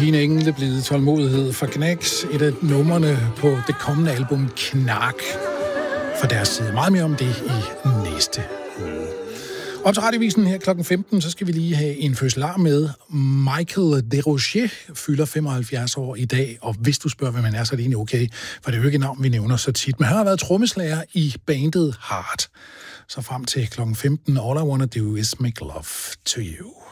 Pine engle blevet tålmodighed for Knacks, et af numrene på det kommende album Knark. For deres side. Meget mere om det i næste uge. Op til radiovisen her klokken 15, så skal vi lige have en fødselar med. Michael Desrochers fylder 75 år i dag, og hvis du spørger, hvem han er, så er det egentlig okay, for det er jo ikke et navn, vi nævner så tit. Men han har været trommeslager i bandet Heart. Så frem til klokken 15, All I Wanna Do Is Make Love To You.